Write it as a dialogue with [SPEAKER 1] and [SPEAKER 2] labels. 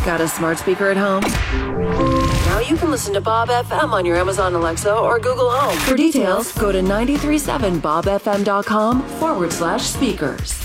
[SPEAKER 1] Got a smart speaker at home? Now you can listen to Bob FM on your Amazon Alexa or Google Home. For details, go to 937bobfm.com/speakers.